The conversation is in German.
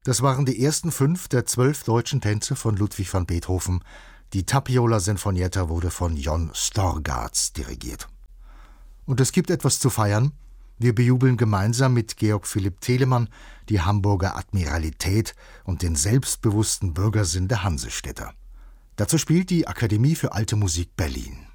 Das waren die ersten 5 der 12 deutschen Tänze von Ludwig van Beethoven. Die Tapiola Sinfonietta wurde von Jon Storgats dirigiert. Und es gibt etwas zu feiern. Wir bejubeln gemeinsam mit Georg Philipp Telemann die Hamburger Admiralität und den selbstbewussten Bürgersinn der Hansestädter. Dazu spielt die Akademie für Alte Musik Berlin.